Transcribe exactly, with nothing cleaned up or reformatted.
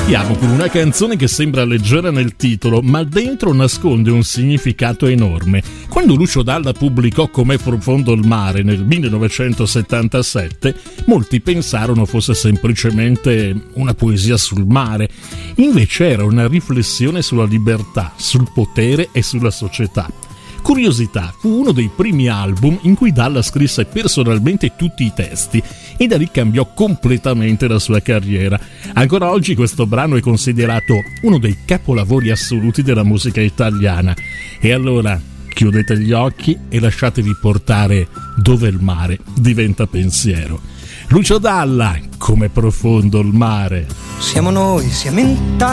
Partiamo con una canzone che sembra leggera nel titolo, ma dentro nasconde un significato enorme. Quando Lucio Dalla pubblicò Com'è profondo il mare nel millenovecentosettantasette, molti pensarono fosse semplicemente una poesia sul mare. Invece era una riflessione sulla libertà, sul potere e sulla società. Curiosità, fu uno dei primi album in cui Dalla scrisse personalmente tutti i testi e da lì cambiò completamente la sua carriera. Ancora oggi questo brano è considerato uno dei capolavori assoluti della musica italiana. E allora chiudete gli occhi e lasciatevi portare dove il mare diventa pensiero. Lucio Dalla, Com'è profondo il mare. Siamo noi, siamo in